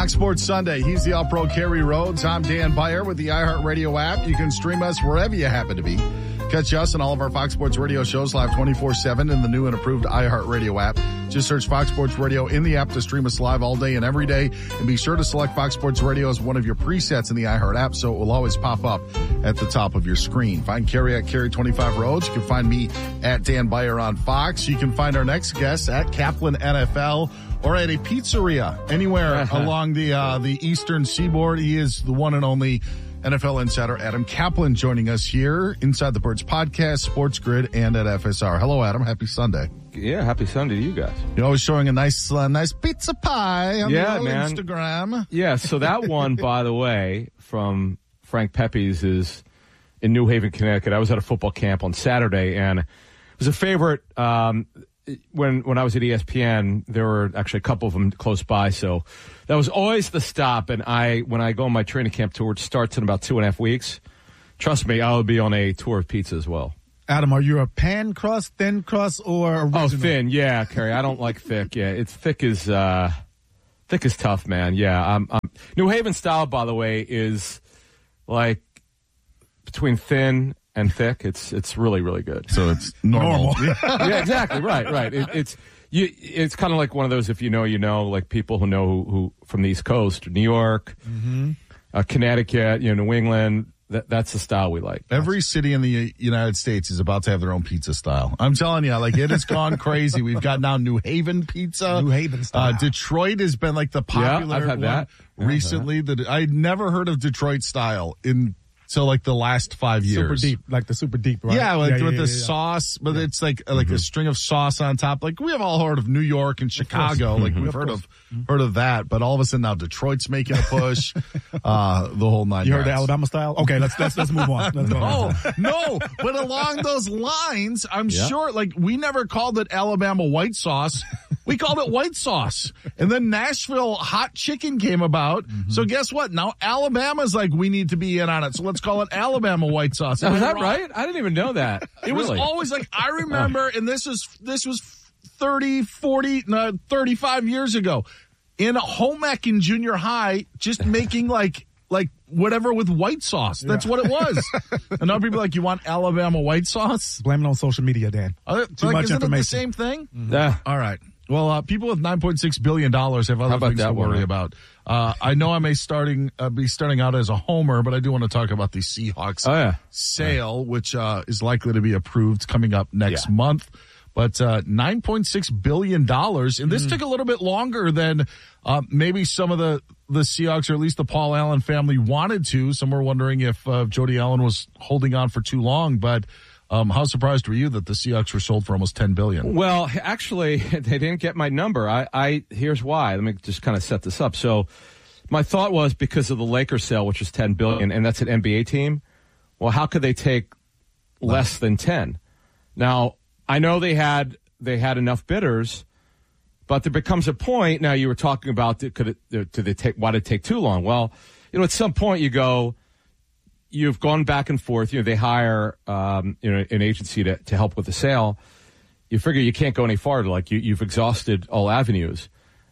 Fox Sports Sunday. He's the All-Pro Kerry Rhodes. I'm Dan Beyer with the iHeartRadio app. You can stream us wherever you happen to be. Catch us and all of our Fox Sports Radio shows live 24/7 in the new and improved iHeartRadio app. Just search Fox Sports Radio in the app to stream us live all day and every day. And be sure to select Fox Sports Radio as one of your presets in the iHeart app so it will always pop up at the top of your screen. Find Kerry at Kerry25 Rhodes. You can find me at Dan Beyer on Fox. You can find our next guest at Kaplan NFL or at a pizzeria anywhere along the eastern seaboard. He is the one and only NFL insider Adam Kaplan joining us here inside the Birds podcast, Sports Grid, and at FSR. Hello, Adam. Happy Sunday. Yeah, happy Sunday to you guys. You're always showing a nice pizza pie on the old Instagram. Yeah, so that one, by the way, from Frank Pepe's is in New Haven, Connecticut. I was at a football camp on Saturday, and it was a favorite. When I was at ESPN, there were actually a couple of them close by, so that was always the stop. And when I go on my training camp tour, which starts in about 2.5 weeks, trust me, I will be on a tour of pizza as well. Adam, are you a pan crust, thin crust, or original? Oh, thin, yeah, Kerry. I don't like thick. Yeah, it's thick is tough, man. Yeah, New Haven style, by the way, is like between thin and thick. It's really, really good. So it's normal. Yeah, exactly. Right. It's kind of like one of those, if you know, like people who know who from the East Coast, New York, Connecticut, New England. That's the style we like. Every city in the United States is about to have their own pizza style. I'm telling you, like, it has gone crazy. We've got now New Haven pizza. New Haven style. Detroit has been like the popular I've had one that. recently. I'd never heard of Detroit style until like the last 5 years. Super deep, like the super deep, right? Yeah, with the sauce, but it's like a string of sauce on top. Like we have all heard of New York and Chicago, like we've heard of that, but all of a sudden now Detroit's making a push. The whole nine. You heard the Alabama style? Okay, let's move on. No, but along those lines, I'm sure. Like we never called it Alabama white sauce. We called it white sauce. And then Nashville hot chicken came about. So guess what? Now Alabama's like, we need to be in on it. So let's call it Alabama white sauce. Is that right? I didn't even know that. It was always like, I remember, and this was 30, 40, 35 years ago, in home ec in junior high, just making like whatever with white sauce. That's what it was. And now people are like, you want Alabama white sauce? Blame it on social media, Dan. Too much information. It the same thing? Yeah. All right. Well, people with $9.6 billion have other things to worry about. I know I may be starting out as a homer, but I do want to talk about the Seahawks sale, which is likely to be approved coming up next month. But $9.6 billion, and this took a little bit longer than maybe some of the Seahawks, or at least the Paul Allen family, wanted to. Some were wondering if Jody Allen was holding on for too long, but how surprised were you that the Seahawks were sold for almost $10 billion? Well, actually, they didn't get my number. Here's why. Let me just kind of set this up. So my thought was because of the Lakers sale, which is $10 billion, and that's an NBA team. Well, how could they take less than 10? Now, I know they had enough bidders, but there becomes a point. Now, you were talking about why did it take too long? Well, at some point you've gone back and forth. They hire an agency to help with the sale. You figure you can't go any farther. Like you've exhausted all avenues.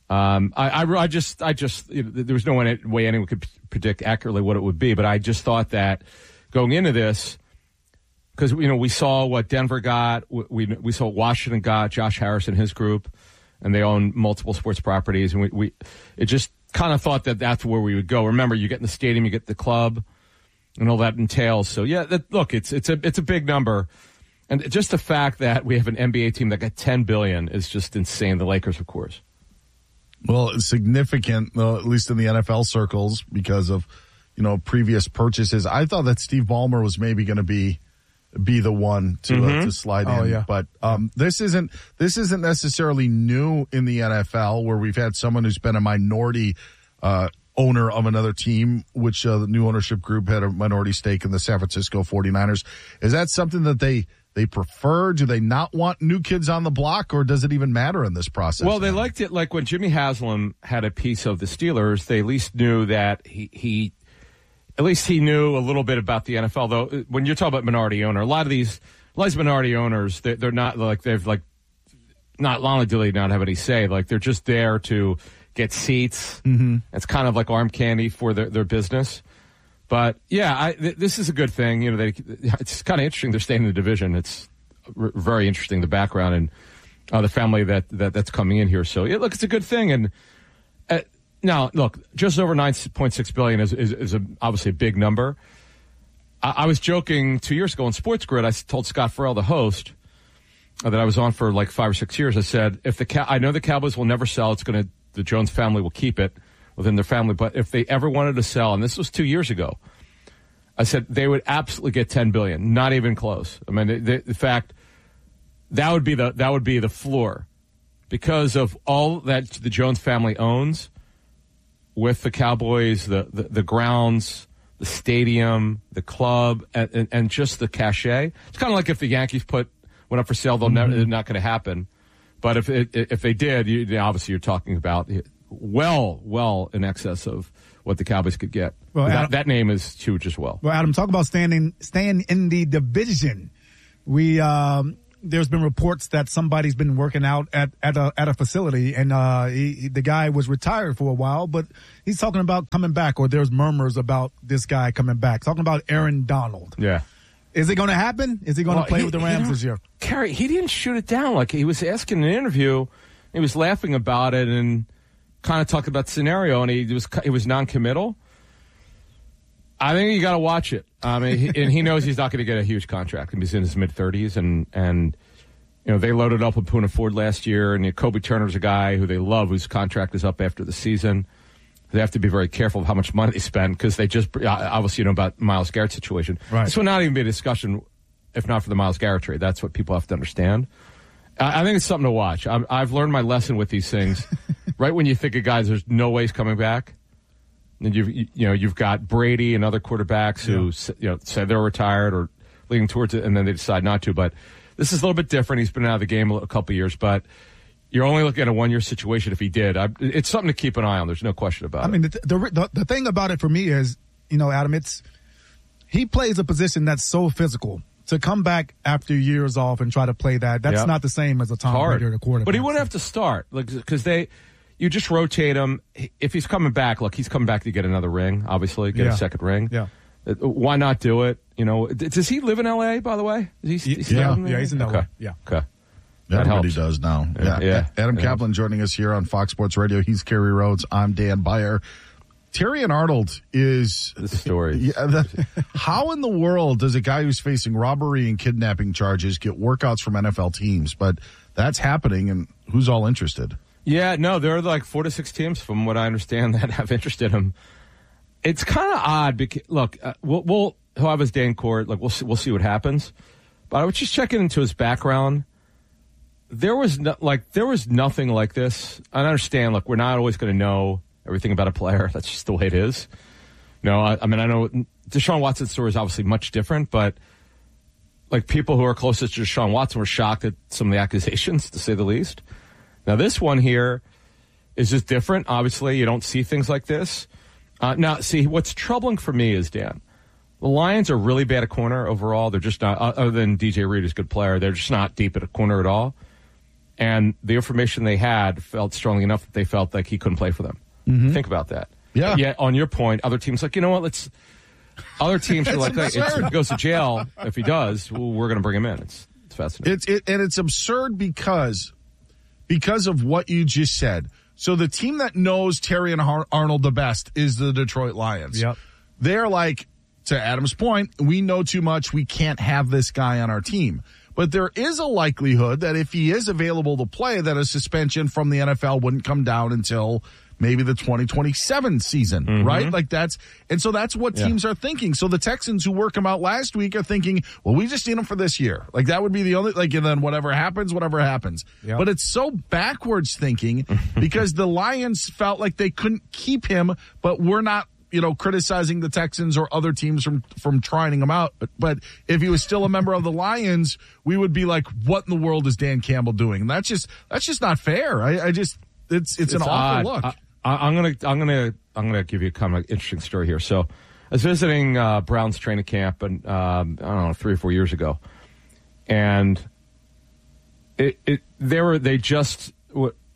I just there was no way anyone could predict accurately what it would be. But I just thought that going into this, because we saw what Denver got, we saw what Washington got, Josh Harris and his group, and they own multiple sports properties, and we just kind of thought that that's where we would go. Remember, you get in the stadium, you get the club, and all that entails. So look, it's a big number, and just the fact that we have an NBA team that got $10 billion is just insane. The Lakers, of course. Well, it's significant, at least in the NFL circles, because of previous purchases. I thought that Steve Ballmer was maybe going to be the one to slide in. Yeah. But this isn't necessarily new in the NFL, where we've had someone who's been a minority owner of another team, which the new ownership group had a minority stake in the San Francisco 49ers. Is that something that they prefer? Do they not want new kids on the block, or does it even matter in this process? Well, they liked it. Like when Jimmy Haslam had a piece of the Steelers, they at least knew that he knew a little bit about the NFL. Though when you're talking about minority owner, a lot of these minority owners, they're not like, they've like, not only do they not have any say, like they're just there to get seats. Mm-hmm. It's kind of like arm candy for their business. But yeah, this is a good thing. You know, it's kind of interesting. They're staying in the division. It's very interesting, the background and the family that's coming in here. So look, it's a good thing. And now, look, just over $9.6 billion is obviously a big number. I was joking 2 years ago on Sports Grid. I told Scott Farrell, the host, that I was on for like 5 or 6 years. I said, I know the Cowboys will never sell. The Jones family will keep it within their family. But if they ever wanted to sell, and this was 2 years ago, I said they would absolutely get $10 billion, not even close. I mean, in fact, that would be the floor, because of all that the Jones family owns with the Cowboys, the grounds, the stadium, the club, and just the cachet. It's kind of like if the Yankees went up for sale, they're not going to happen. But if they did, obviously you're talking about well in excess of what the Cowboys could get. Well, Adam, that name is huge as well. Well, Adam, talk about staying in the division. There's been reports that somebody's been working out at a facility, and the guy was retired for a while, but he's talking about coming back, or there's murmurs about this guy coming back. Talking about Aaron Donald. Yeah. Is it going to happen? Is he going to play with the Rams this year? Kerry, he didn't shoot it down. Like, he was asking in an interview, he was laughing about it and kind of talking about the scenario, and he was non-committal. I think you got to watch it. I mean, and he knows he's not going to get a huge contract. He's in his mid-30s, and you know, they loaded up with Poona Ford last year, and Kobe Turner's a guy who they love, whose contract is up after the season. They have to be very careful of how much money they spend, because they just obviously about Myles Garrett's situation. Right. This would not even be a discussion if not for the Myles Garrett trade. That's what people have to understand. I think it's something to watch. I've learned my lesson with these things. Right when you think of guys, there's no way he's coming back. And you've got Brady and other quarterbacks who say they're retired or leaning towards it, and then they decide not to. But this is a little bit different. He's been out of the game a couple of years, but you're only looking at a 1 year situation if he did. It's something to keep an eye on. There's no question about it. I mean, the thing about it for me is, Adam, he plays a position that's so physical. To come back after years off and try to play that's not the same as a Tom Brady or the quarterback. But he wouldn't have to start, because you just rotate him. If he's coming back, look, he's coming back to get another ring, obviously, get a second ring. Yeah. Why not do it? Does he live in L.A., by the way? He's in L.A. Okay. Yeah. Okay. Everybody does now. Yeah. Adam Kaplan joining us here on Fox Sports Radio. He's Kerry Rhodes. I'm Dan Beyer. Terrion Arnold is the story. How in the world does a guy who's facing robbery and kidnapping charges get workouts from NFL teams? But that's happening, and who's all interested? Yeah, no, there are like 4 to 6 teams, from what I understand, that have interest in him. It's kind of odd because, look, he'll have his day in court. Like, we'll see what happens. But I was just checking into his background. There was nothing like this. I understand. Look, we're not always going to know everything about a player. That's just the way it is. I know Deshaun Watson's story is obviously much different, but like, people who are closest to Deshaun Watson were shocked at some of the accusations, to say the least. Now, this one here is just different. Obviously, you don't see things like this. Now, see, what's troubling for me is, Dan, the Lions are really bad at corner overall. They're just not, other than DJ Reed, who's a good player, they're just not deep at a corner at all. And the information they had felt strongly enough that they felt like he couldn't play for them. Mm-hmm. Think about that. Yeah. Yet, on your point, other teams like, other teams are like, if he goes to jail, if he does, we're going to bring him in. It's fascinating. And it's absurd because of what you just said. So the team that knows Terrion Arnold the best is the Detroit Lions. Yep. They're like, to Adam's point, we know too much. We can't have this guy on our team. But there is a likelihood that if he is available to play, that a suspension from the NFL wouldn't come down until maybe the 2027 season, right? Like, that's what teams are thinking. So the Texans, who work him out last week, are thinking, well, we just need him for this year. Like, that would be the only, and then whatever happens. Yep. But it's so backwards thinking because the Lions felt like they couldn't keep him, but we're not, criticizing the Texans or other teams from trying him out. But if he was still a member of the Lions, we would be like, what in the world is Dan Campbell doing? And that's just not fair. It's an awful look. I'm gonna give you kind of an interesting story here. So, I was visiting Browns training camp, and I don't know, 3 or 4 years ago, and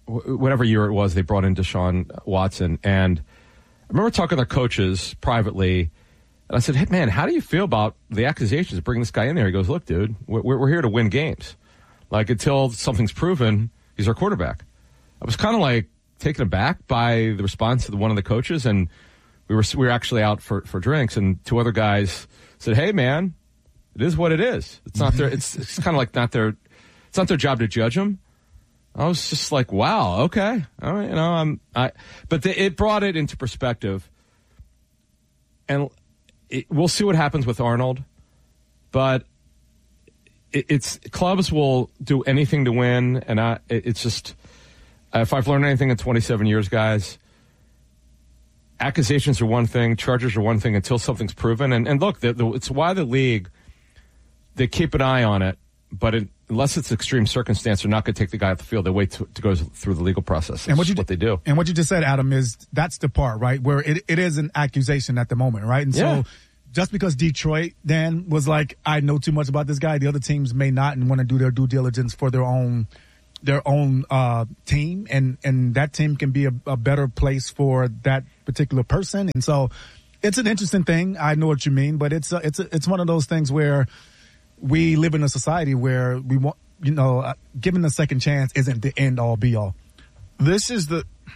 whatever year it was, they brought in Deshaun Watson. And I remember talking to their coaches privately, and I said, hey, man, how do you feel about the accusations of bringing this guy in there? He goes, look, dude, we're here to win games. Like, until something's proven, he's our quarterback. I was kind of like taken aback by the response of one of the coaches, and we were actually out for drinks, and two other guys said, hey, man, it is what it is. It's not their, it's kind of like it's not their job to judge him. I was just like, wow, okay. All right, but it brought it into perspective. And we'll see what happens with Arnold, but it's clubs will do anything to win. And it's just, if I've learned anything in 27 years, guys, accusations are one thing, charges are one thing until something's proven. And look, it's why the league, they keep an eye on it, but unless it's extreme circumstance, they're not going to take the guy off the field. They wait to go through the legal process. That's what they do. And what you just said, Adam, is that's the part, right, where it is an accusation at the moment, right? And so just because Detroit, Dan, was like, I know too much about this guy, the other teams may not and want to do their due diligence for their own team, and that team can be a better place for that particular person. And so it's an interesting thing. I know what you mean, but it's one of those things where we live in a society where we want, giving a second chance isn't the end all be all. This is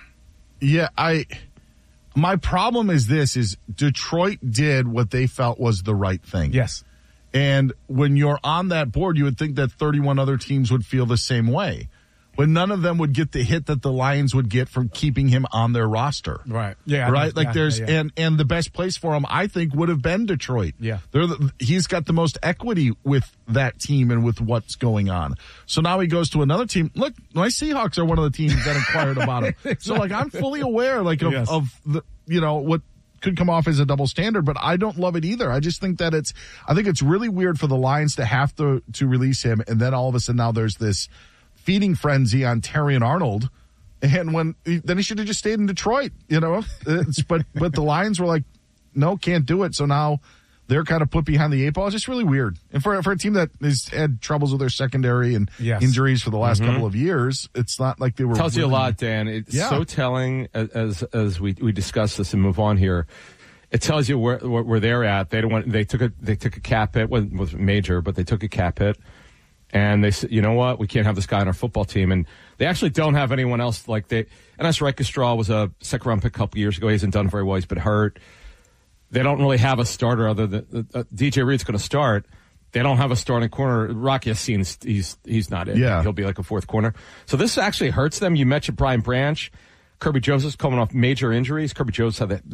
my problem is Detroit did what they felt was the right thing. Yes. And when you're on that board, you would think that 31 other teams would feel the same way. But none of them would get the hit that the Lions would get from keeping him on their roster. Right. Yeah. Right. And the best place for him, I think, would have been Detroit. Yeah. He's got the most equity with that team and with what's going on. So now he goes to another team. Look, my Seahawks are one of the teams that inquired about him. Exactly. So I'm fully aware, of the, what could come off as a double standard, but I don't love it either. I just think that I think it's really weird for the Lions to have to release him. And then all of a sudden now there's this feeding frenzy on Terrion Arnold, and then he should have just stayed in Detroit, but the Lions were like, no, can't do it. So now they're kind of put behind the eight ball. It's just really weird. And for a team that has had troubles with their secondary and injuries for the last couple of years, it's not like they were. Tells you a lot, Dan. It's so telling as we discuss this and move on here. It tells you where they're at. They took a cap hit, was major, but they took a cap hit. And they said, you know what? We can't have this guy on our football team. And they actually don't have anyone else and that's Reichstraw was a second-round pick a couple years ago. He hasn't done very well. He's been hurt. They don't really have a starter other than DJ Reed's going to start. They don't have a starting corner. Rocky Yassin, he's not in. Yeah. He'll be like a fourth corner. So this actually hurts them. You mentioned Brian Branch. Kirby Joseph's coming off major injuries. Kirby Joseph had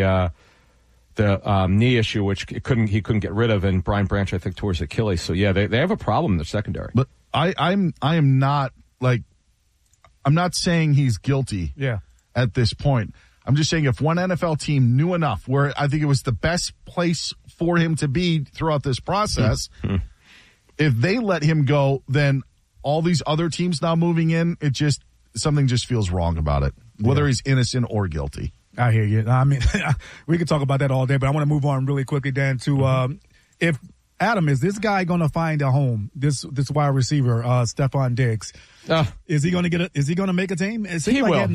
the knee issue, which he couldn't get rid of, and Brian Branch, I think, tore his Achilles. So yeah, they have a problem in their secondary. But I am not I'm not saying he's guilty. Yeah. At this point, I'm just saying if one NFL team knew enough, where I think it was the best place for him to be throughout this process, if they let him go, then all these other teams now moving in, something just feels wrong about it, whether he's innocent or guilty. I hear you. I mean, we could talk about that all day, but I want to move on really quickly, Dan, to if Adam, is this guy going to find a home? This wide receiver, Stephon Diggs, is he going to make a team? He will.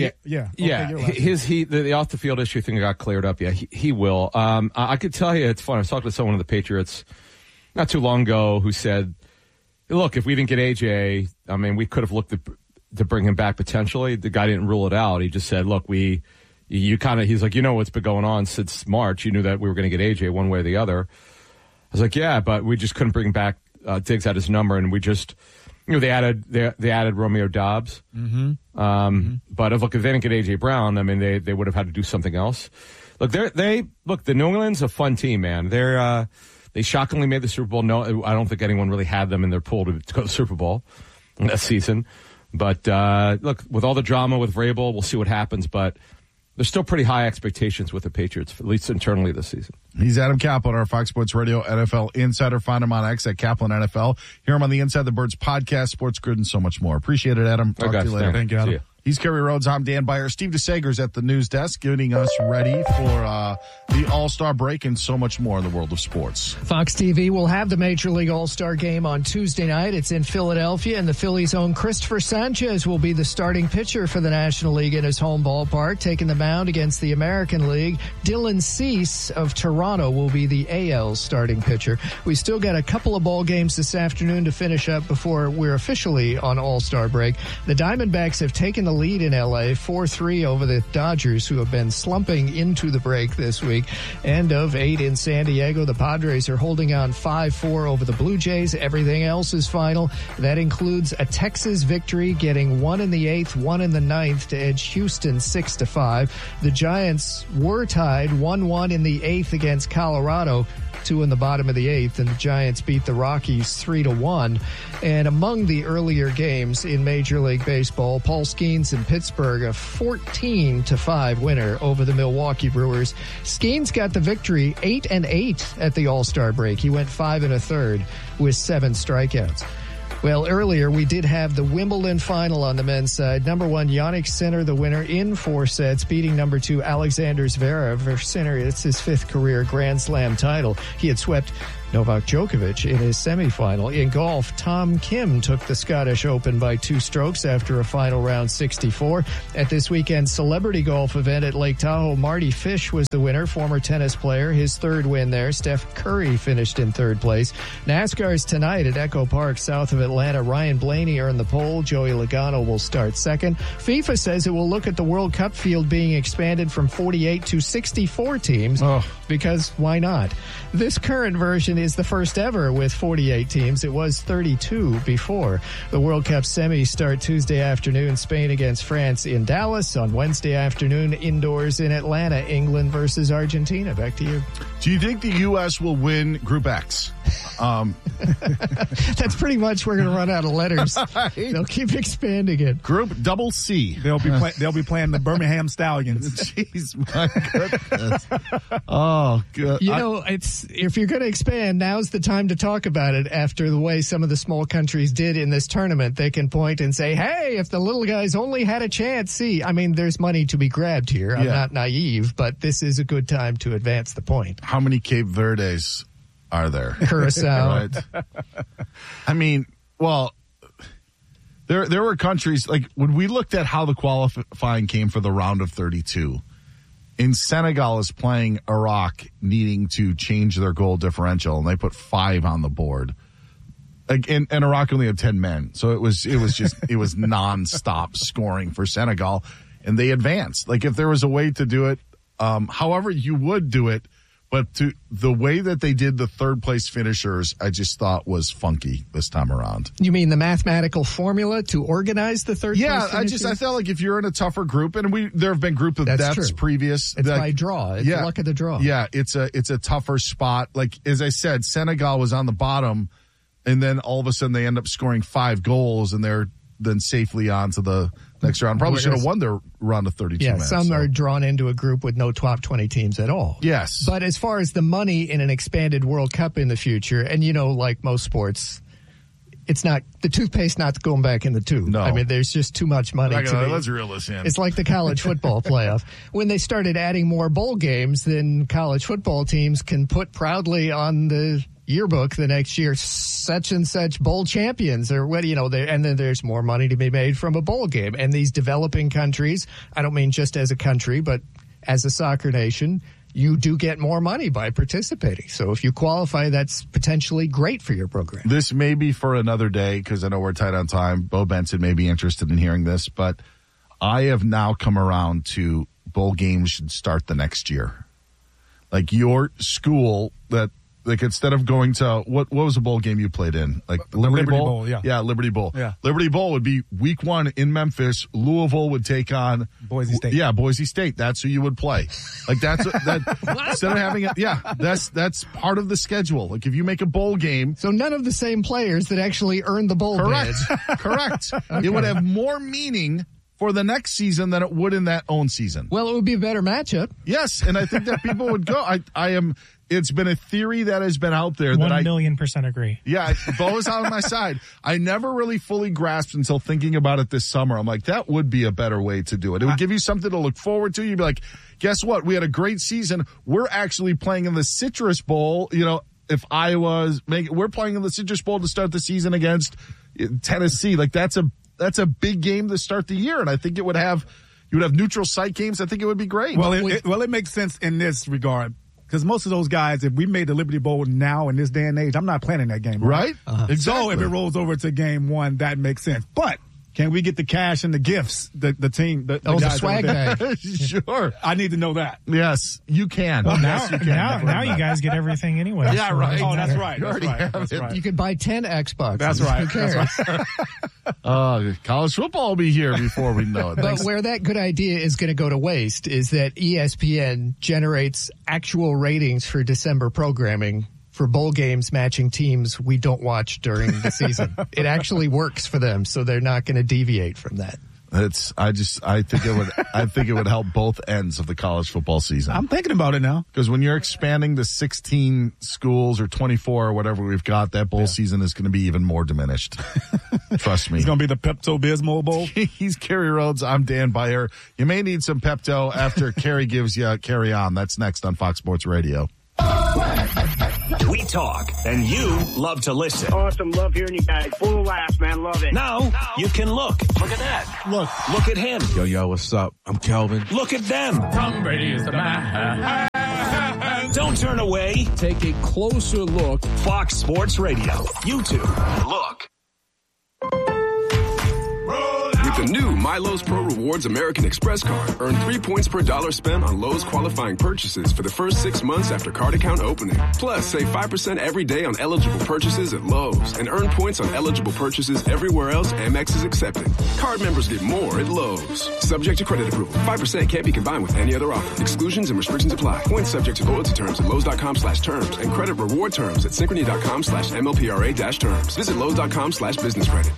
The off the field issue thing got cleared up. Yeah, he will. I could tell you, it's fun. I was talking to someone of the Patriots not too long ago who said, "Look, if we didn't get AJ, I mean, we could have looked to bring him back potentially." The guy didn't rule it out. He just said, "Look, he's like, what's been going on since March. You knew that we were going to get AJ one way or the other." I was like, yeah, but we just couldn't bring back Diggs at his number, and we just, they added Romeo Doubs. Mm-hmm. But if they didn't get AJ Brown, I mean, they would have had to do something else. Look, the New England's a fun team, man. They shockingly made the Super Bowl. No, I don't think anyone really had them in their pool to go to the Super Bowl that season. But look, with all the drama with Vrabel, we'll see what happens. But there's still pretty high expectations with the Patriots, at least internally this season. He's Adam Kaplan, our Fox Sports Radio NFL insider. Find him on X at Kaplan NFL. Hear him on the Inside the Birds podcast, Sports Grid, and so much more. Appreciate it, Adam. Talk to you later. Thank you, Adam. He's Kerry Rhodes. I'm Dan Byer. Steve DeSager's at the news desk getting us ready for the All-Star break and so much more in the world of sports. Fox TV will have the Major League All-Star game on Tuesday night. It's in Philadelphia, and the Phillies' own Christopher Sanchez will be the starting pitcher for the National League in his home ballpark, taking the mound against the American League. Dylan Cease of Toronto will be the AL starting pitcher. We still got a couple of ball games this afternoon to finish up before we're officially on All-Star break. The Diamondbacks have taken the lead in L.A. 4-3 over the Dodgers, who have been slumping into the break this week. End of 8 in San Diego. The Padres are holding on 5-4 over the Blue Jays. Everything else is final. That includes a Texas victory, getting 1 in the 8th, 1 in the 9th to edge Houston 6-5. The Giants were tied 1-1 in the 8th against Colorado, 2 in the bottom of the 8th, and the Giants beat the Rockies 3-1. And among the earlier games in Major League Baseball, Paul Skeens in Pittsburgh, a 14-5 winner over the Milwaukee Brewers. Skeens got the victory 8-8 at the All-Star break. He went 5 1/3 with 7 strikeouts. Well, earlier we did have the Wimbledon final on the men's side. Number 1, Jannik Sinner, the winner in 4 sets, beating number 2, Alexander Zverev. For Sinner, it's his 5th career Grand Slam title. He had swept Novak Djokovic in his semifinal. In golf, Tom Kim took the Scottish Open by 2 strokes after a final round 64. At this weekend's celebrity golf event at Lake Tahoe, Marty Fish was the winner, former tennis player, his 3rd win there. Steph Curry finished in 3rd place. NASCAR's tonight at Echo Park, south of Atlanta. Ryan Blaney earned the pole. Joey Logano will start 2nd. FIFA says it will look at the World Cup field being expanded from 48 to 64 teams, because why not? This current version is the first ever with 48 teams. It was 32 before. The World Cup semis start Tuesday afternoon, Spain against France in Dallas. On Wednesday afternoon, indoors in Atlanta, England versus Argentina. Back to you. Do you think the U.S. will win Group X? That's pretty much, we're going to run out of letters. They'll keep expanding it. Group Double C. They'll be playing the Birmingham Stallions. Jeez, my goodness. Oh, good. You know, if you're going to expand, now's the time to talk about it. After the way some of the small countries did in this tournament, they can point and say, hey, if the little guys only had a chance. See, I mean, there's money to be grabbed here. I'm not naive, but this is a good time to advance the point. How many Cape Verdes are there? Curacao. Right. I mean, well, there were countries, like when we looked at how the qualifying came for the round of 32, in Senegal is playing Iraq, needing to change their goal differential, and they put 5 on the board. And Iraq only had 10 men, so it was nonstop scoring for Senegal, and they advanced. Like if there was a way to do it, however you would do it, but the way that they did the 3rd place finishers, I just thought was funky this time around. You mean the mathematical formula to organize the 3rd place finishers? I felt like if you're in a tougher group, and there have been group of deaths previous. It's by draw. It's luck of the draw. Yeah, it's a tougher spot. Like as I said, Senegal was on the bottom, and then all of a sudden they end up scoring 5 goals, and they're then safely on to the next round. Probably should have won their round of 32 men. Some are drawn into a group with no top 20 teams at all. Yes. But as far as the money in an expanded World Cup in the future, and you know, like most sports, it's not, the toothpaste not going back in the tube. No. I mean, there's just too much money let's reel this in. It's like the college football playoff. When they started adding more bowl games, then college football teams can put proudly on the yearbook the next year, such and such bowl champions, or what, you know, and then there's more money to be made from a bowl game. And these developing countries, I don't mean just as a country, but as a soccer nation, you do get more money by participating. So if you qualify, that's potentially great for your program. This may be for another day, because I know we're tight on time. Bo Benson may be interested in hearing this, but I have now come around to bowl games should start the next year. Like your school that, like instead of going to what was the bowl game you played in? Like Liberty Bowl? Yeah, Liberty Bowl. Yeah. Liberty Bowl would be week 1 in Memphis. Louisville would take on Boise State. Yeah, Boise State. That's who you would play. Like that's instead of having it. Yeah, that's part of the schedule. Like if you make a bowl game, so none of the same players that actually earned the bowl badge. Correct. Okay. It would have more meaning for the next season than it would in that own season. Well, it would be a better matchup. Yes, and I think that people would go. It's been a theory that has been out there that 1,000,000% agree. Yeah, Bo is on my side. I never really fully grasped until thinking about it this summer. I'm like, that would be a better way to do it. It would give you something to look forward to. You'd be like, guess what? We had a great season. We're actually playing in the Citrus Bowl. You know, if Iowa's we're playing in the Citrus Bowl to start the season against Tennessee. Like that's a big game to start the year, and I think you would have neutral site games. I think it would be great. Well, it makes sense in this regard. Because most of those guys, if we made the Liberty Bowl now in this day and age, I'm not playing that game. Right? Exactly. So if it rolls over to game one, that makes sense. But can we get the cash and the gifts? The team, the swag bag. Sure. I need to know that. Yes, you can. Well, yes, you can. now you guys get everything anyway. Yeah, right. Oh, that's right. That's right. You could buy 10 Xboxes. That's right. Who cares? That's right. College football will be here before we know it. But where that good idea is going to go to waste is that ESPN generates actual ratings for December programming for bowl games matching teams we don't watch during the season. It actually works for them, so they're not going to deviate from that. I think it would help both ends of the college football season. I'm thinking about it now. Because when you're expanding to 16 schools or 24 or whatever we've got, that bowl season is going to be even more diminished. Trust me. It's going to be the Pepto-Bismol Bowl. He's Kerry Rhodes. I'm Dan Beyer. You may need some Pepto after Kerry gives you Carry On. That's next on Fox Sports Radio. We talk, and you love to listen. Awesome. Love hearing you guys. Full of laughs, man. Love it. Now, you can look. Look at that. Look at him. Yo, what's up? I'm Kelvin. Look at them. Tom Brady is the man. Don't turn away. Take a closer look. Fox Sports Radio. YouTube. Look. With the new MyLowe's Pro Rewards American Express card, earn 3 points per dollar spent on Lowe's qualifying purchases for the first 6 months after card account opening. Plus, save 5% every day on eligible purchases at Lowe's and earn points on eligible purchases everywhere else Amex is accepted. Card members get more at Lowe's. Subject to credit approval. 5% can't be combined with any other offer. Exclusions and restrictions apply. Points subject to loyalty terms at Lowe's.com/terms and credit reward terms at Synchrony.com/MLPRA-terms. Visit Lowe's.com/business credit.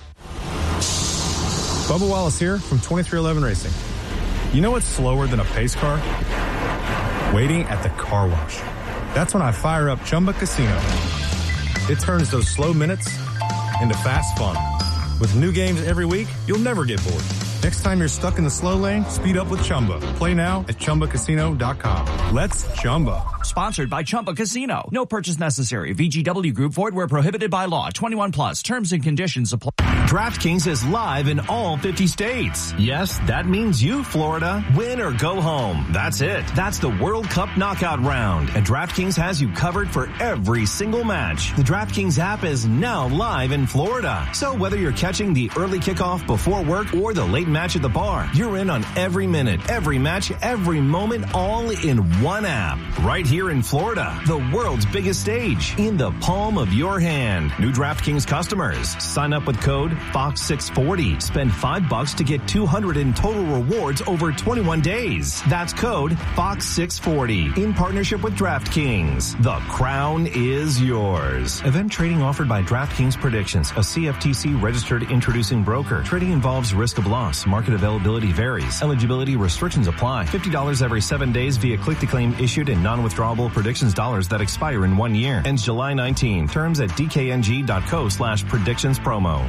Bubba Wallace here from 2311 Racing. You know what's slower than a pace car? Waiting at the car wash. That's when I fire up Chumba Casino. It turns those slow minutes into fast fun. With new games every week, you'll never get bored. Next time you're stuck in the slow lane, speed up with Chumba. Play now at ChumbaCasino.com. Let's Chumba. Sponsored by Chumba Casino. No purchase necessary. VGW Group. Void where prohibited by law. 21 plus. Terms and conditions apply. DraftKings is live in all 50 states. Yes, that means you, Florida. Win or go home. That's it. That's the World Cup knockout round. And DraftKings has you covered for every single match. The DraftKings app is now live in Florida. So whether you're catching the early kickoff before work or the late match at the bar, you're in on every minute, every match, every moment, all in one app. Right here in Florida, the world's biggest stage, in the palm of your hand. New DraftKings customers, sign up with code FOX640. Spend $5 to get $200 in total rewards over 21 days. That's code FOX640 in partnership with DraftKings. The crown is yours. Event trading offered by DraftKings Predictions, a CFTC registered introducing broker. Trading involves risk of loss. Market availability varies. Eligibility restrictions apply. $50 every 7 days via click-to-claim issued in non-withdrawable predictions dollars that expire in 1 year. Ends July 19. Terms at dkng.co/predictions promo.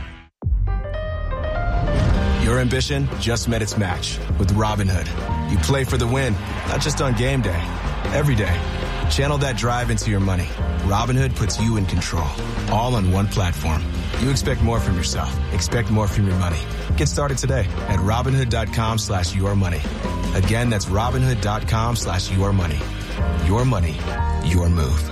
Your ambition just met its match with Robinhood. You play for the win, not just on game day, every day. Channel that drive into your money. Robinhood puts you in control, all on one platform. You expect more from yourself. Expect more from your money. Get started today at Robinhood.com/yourmoney. Again, that's Robinhood.com/yourmoney. Your money, your move.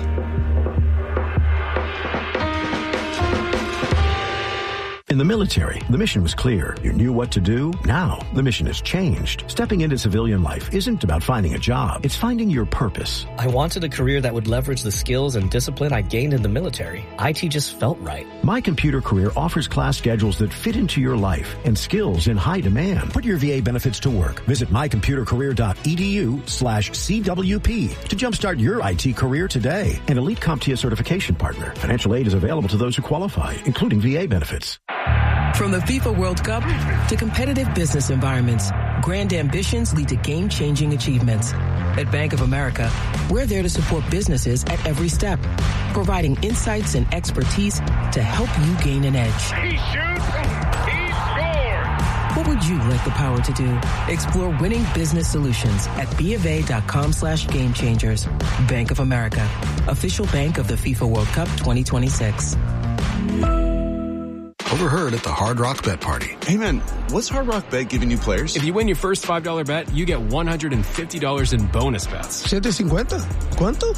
In the military, the mission was clear. You knew what to do. Now, the mission has changed. Stepping into civilian life isn't about finding a job. It's finding your purpose. I wanted a career that would leverage the skills and discipline I gained in the military. IT just felt right. My Computer Career offers class schedules that fit into your life and skills in high demand. Put your VA benefits to work. Visit mycomputercareer.edu/CWP to jumpstart your IT career today. An elite CompTIA certification partner. Financial aid is available to those who qualify, including VA benefits. From the FIFA World Cup to competitive business environments, grand ambitions lead to game-changing achievements. At Bank of America, we're there to support businesses at every step, providing insights and expertise to help you gain an edge. He shoots, he scores! What would you like the power to do? Explore winning business solutions at BofA.com/gamechangers. Bank of America, official bank of the FIFA World Cup 2026. Overheard at the Hard Rock Bet Party. Hey man, what's Hard Rock Bet giving new players? If you win your first $5 bet, you get $150 in bonus bets. $750? ¿Cuánto?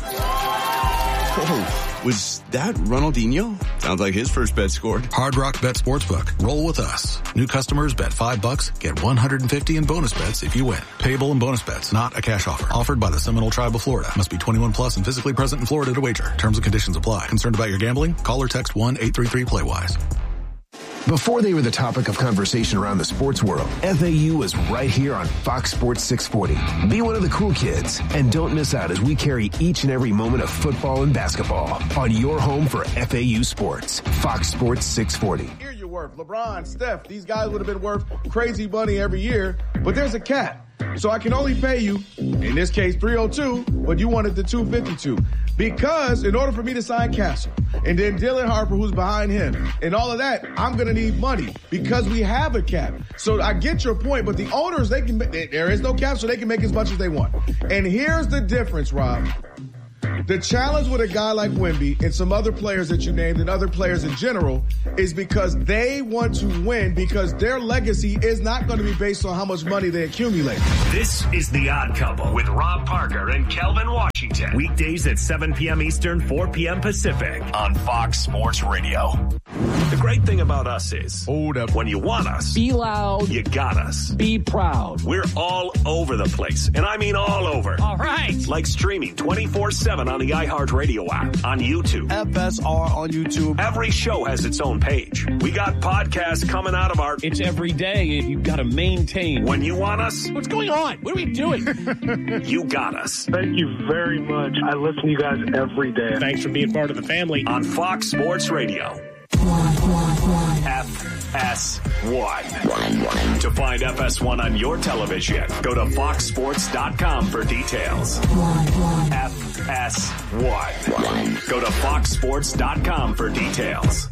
Oh, was that Ronaldinho? Sounds like his first bet scored. Hard Rock Bet Sportsbook. Roll with us. New customers bet $5, get $150 in bonus bets if you win. Payable in bonus bets, not a cash offer. Offered by the Seminole Tribe of Florida. Must be 21 plus and physically present in Florida to wager. Terms and conditions apply. Concerned about your gambling? Call or text 1-833-PLAY-WISE. Before they were the topic of conversation around the sports world, FAU was right here on Fox Sports 640. Be one of the cool kids and don't miss out as we carry each and every moment of football and basketball on your home for FAU sports. Fox Sports 640. Here you're worth. LeBron, Steph, these guys would have been worth crazy money every year, but there's a cap. So I can only pay you, in this case, $302, but you wanted the $252. Because in order for me to sign Castle, and then Dylan Harper, who's behind him, and all of that, I'm going to need money because we have a cap. So I get your point, but the owners, there is no cap, so they can make as much as they want. And here's the difference, Rob. The challenge with a guy like Wemby and some other players that you named and other players in general is because they want to win because their legacy is not going to be based on how much money they accumulate. This is The Odd Couple with Rob Parker and Kelvin Washington. Weekdays at 7 p.m. Eastern, 4 p.m. Pacific on Fox Sports Radio. The great thing about us is, hold up, when you want us, be loud, you got us. Be proud. We're all over the place, and I mean all over. All right. Like streaming 24/7 on the iHeartRadio app, on YouTube. FSR on YouTube. Every show has its own page. We got podcasts coming out of our... It's every day, and you've got to maintain. When you want us... What's going on? What are we doing? You got us. Thank you very much. I listen to you guys every day. Thanks for being part of the family. On Fox Sports Radio. FS1. To find FS1 on your television, go to foxsports.com for details. FS1. Go to foxsports.com for details.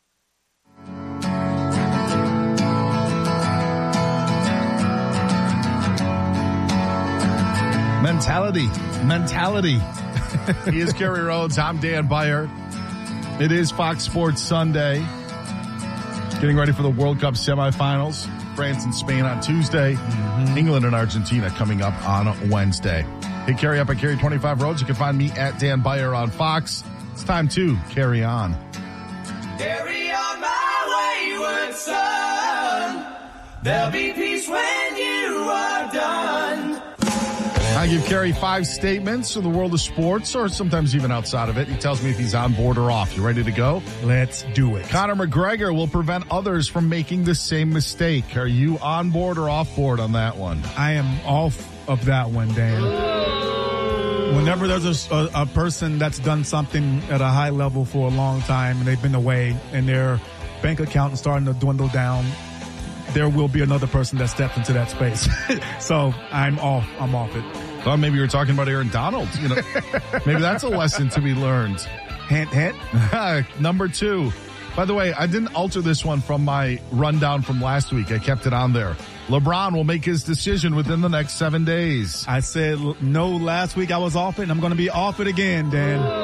Mentality. He is Kerry Rhodes. I'm Dan Beyer. It is Fox Sports Sunday. Getting ready for the World Cup semifinals. France and Spain on Tuesday. England and Argentina coming up on Wednesday. Hey, Kerry up at Kerry 25 Roads. You can find me at Dan Beyer on Fox. It's time to carry on. Carry on my wayward son. There'll be peace when you are done. I give Kerry 5 statements of the world of sports, or sometimes even outside of it. He tells me if he's on board or off. You ready to go? Let's do it. Conor McGregor will prevent others from making the same mistake. Are you on board or off board on that one? I am off of that one, Dan. Whenever there's a person that's done something at a high level for a long time and they've been away and their bank account is starting to dwindle down, there will be another person that steps into that space. So I'm off it. Well, maybe you were talking about Aaron Donald. You know, maybe that's a lesson to be learned. Hint. Number 2. By the way, I didn't alter this one from my rundown from last week. I kept it on there. LeBron will make his decision within the next 7 days. I said no last week. I was off it, and I'm going to be off it again,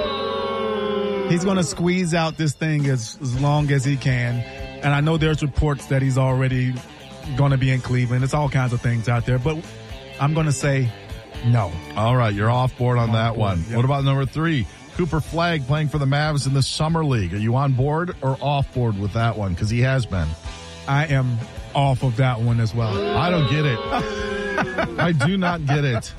Dan. He's going to squeeze out this thing as long as he can. And I know there's reports that he's already going to be in Cleveland. It's all kinds of things out there. But I'm going to say no. All right, you're off board on that one. Yep. What about number 3? Cooper Flagg playing for the Mavs in the Summer League. Are you on board or off board with that one? Because he has been. I am off of that one as well. I don't get it. I do not get it.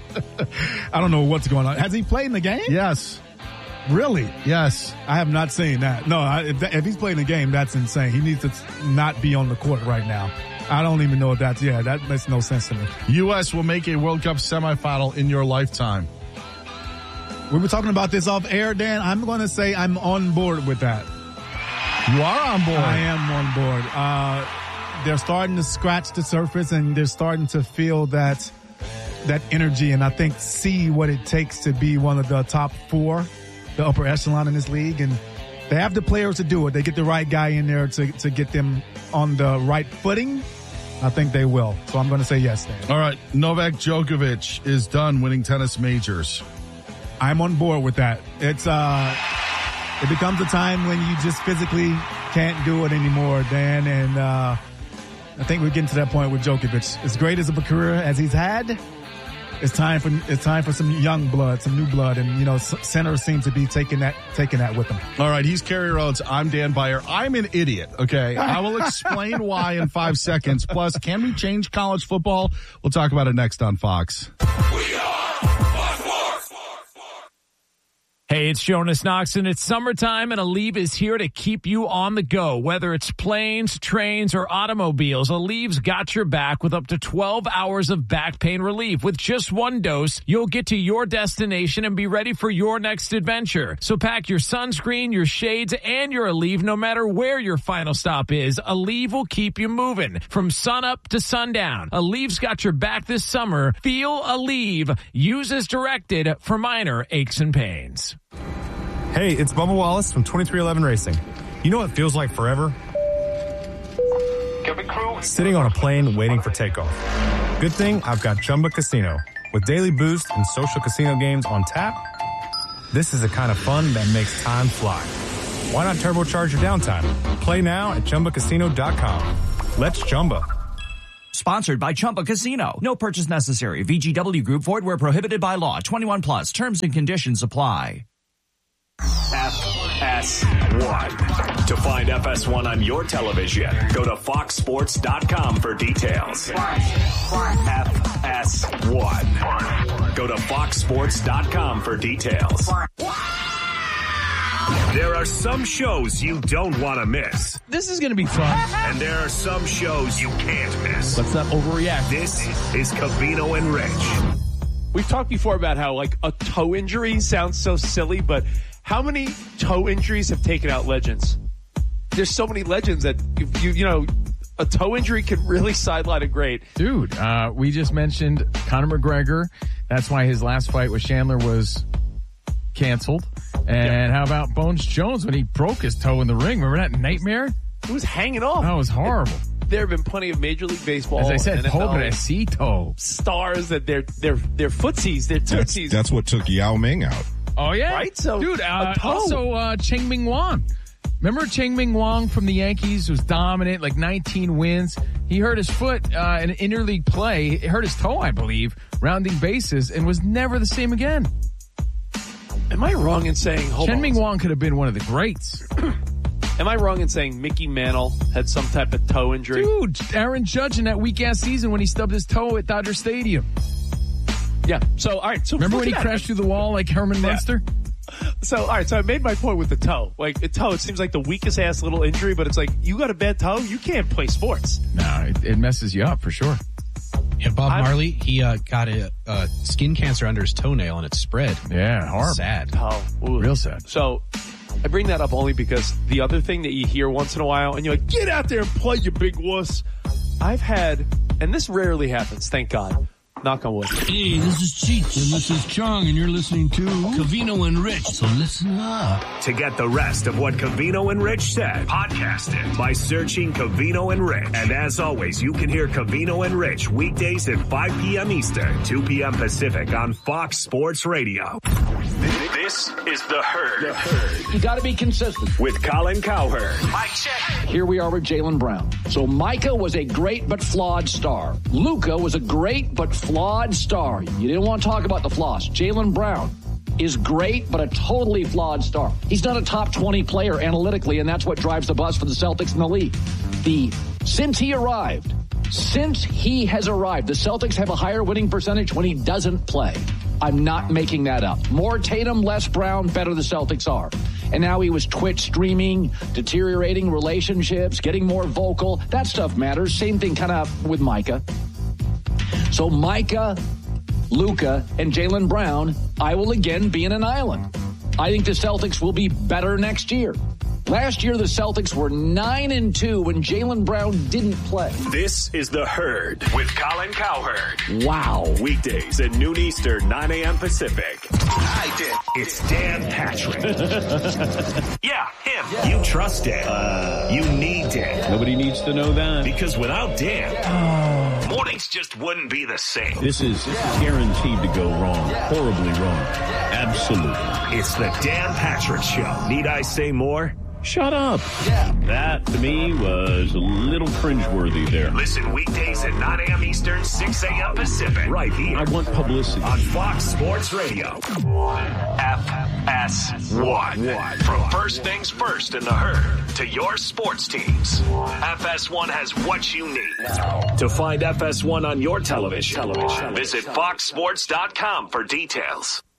I don't know what's going on. Has he played in the game? Yes. Really? Yes. I have not seen that. No, if he's playing the game, that's insane. He needs to not be on the court right now. I don't even know if that makes no sense to me. U.S. will make a World Cup semifinal in your lifetime. We were talking about this off air, Dan. I'm going to say I'm on board with that. You are on board. I am on board. They're starting to scratch the surface, and they're starting to feel that energy, and I think see what it takes to be one of the top 4, the upper echelon in this league. And they have the players to do it. They get the right guy in there to get them on the right footing. I think they will. So I'm going to say yes, Dan. All right. Novak Djokovic is done winning tennis majors. I'm on board with that. It becomes a time when you just physically can't do it anymore, Dan. And I think we're getting to that point with Djokovic. As great as of a career as he's had, it's time for some young blood, some new blood, and centers seem to be taking that with him. All right, he's Kerry Rhodes. I'm Dan Beyer. I'm an idiot. Okay, I will explain why in 5 seconds. Plus, can we change college football? We'll talk about it next on Fox. Hey, it's Jonas Knox, and it's summertime, and Aleve is here to keep you on the go. Whether it's planes, trains, or automobiles, Aleve's got your back with up to 12 hours of back pain relief. With just one dose, you'll get to your destination and be ready for your next adventure. So pack your sunscreen, your shades, and your Aleve no matter where your final stop is. Aleve will keep you moving from sunup to sundown. Aleve's got your back this summer. Feel Aleve. Use as directed for minor aches and pains. Hey, it's Bubba Wallace from 2311 Racing. You know what feels like forever? Sitting on a plane waiting for takeoff. Good thing I've got Chumba Casino. With daily boost and social casino games on tap, this is the kind of fun that makes time fly. Why not turbocharge your downtime? Play now at ChumbaCasino.com. Let's Chumba. Sponsored by Chumba Casino. No purchase necessary. VGW Group. Void where prohibited by law. 21 plus. Terms and conditions apply. FS1. To find FS1 on your television, go to foxsports.com for details. FS1. Go to foxsports.com for details. There are some shows you don't want to miss. This is going to be fun. And there are some shows you can't miss. Let's not overreact. This is Covino and Rich. We've talked before about how, like, a toe injury sounds so silly, but how many toe injuries have taken out legends? There's so many legends that, a toe injury could really sideline a great. Dude, we just mentioned Conor McGregor. That's why his last fight with Chandler was canceled. And how about Bones Jones when he broke his toe in the ring? Remember that nightmare? It was hanging off. That was horrible. There have been plenty of Major League Baseball, as I said, NFL, pobrecito stars that they're footsies, they're tootsies. That's what took Yao Ming out. Oh yeah, right. So, dude, also Cheng Ming Wang. Remember Cheng Ming Wang from the Yankees was dominant, like 19 wins. He hurt his foot in an interleague play. It hurt his toe, I believe, rounding bases, and was never the same again. Am I wrong in saying Cheng Ming Wang could have been one of the greats? Am I wrong in saying Mickey Mantle had some type of toe injury? Dude, Aaron Judge in that weak-ass season when he stubbed his toe at Dodger Stadium. Yeah. So, all right. So remember when he crashed through the wall like Herman Munster? So, all right. So I made my point with the toe. Like, a toe, it seems like the weakest ass little injury, but it's like, you got a bad toe, you can't play sports. No, it messes you up for sure. Yeah, Bob Marley, he got a skin cancer under his toenail and it spread. Yeah, horrible. Sad. Oh, real sad. So I bring that up only because the other thing that you hear once in a while, and you're like, get out there and play, you big wuss. I've had, and this rarely happens, thank God. Knock on wood. Hey, this is Cheech, and this is Chong, and you're listening to Covino and Rich, so listen up. To get the rest of what Covino and Rich said, podcast it by searching Covino and Rich. And as always, you can hear Covino and Rich weekdays at 5 p.m. Eastern, 2 p.m. Pacific on Fox Sports Radio. This is The Herd. You got to be consistent. With Colin Cowherd. Mike check. Here we are with Jaylen Brown. So Micah was a great but flawed star. Luka was a great but flawed star. You didn't want to talk about the flaws. Jaylen Brown is great, but a totally flawed star. He's not a top 20 player analytically, and that's what drives the bus for the Celtics in the league. Since he has arrived, the Celtics have a higher winning percentage when he doesn't play. I'm not making that up. More Tatum, less Brown, better the Celtics are. And now he was Twitch streaming, deteriorating relationships, getting more vocal. That stuff matters. Same thing kind of with Micah. So Micah, Luka, and Jaylen Brown, I will again be in an island. I think the Celtics will be better next year. Last year, the Celtics were 9-2 when Jaylen Brown didn't play. This is The Herd with Colin Cowherd. Wow. Weekdays at noon Eastern, 9 a.m. Pacific. I did. It's Dan Patrick. Yeah, him. Yeah. You trust Dan. You need Dan. Nobody needs to know that. Because without Dan, mornings just wouldn't be the same. This is guaranteed to go wrong. Horribly wrong. Absolutely. It's the Dan Patrick Show. Need I say more? Shut up. Yeah. That, to me, was a little cringeworthy there. Listen weekdays at 9 a.m. Eastern, 6 a.m. Pacific. Right here. I want publicity. On Fox Sports Radio. FS1. From first things first in the Herd to your sports teams. FS1 has what you need. To find FS1 on your television, visit foxsports.com for details.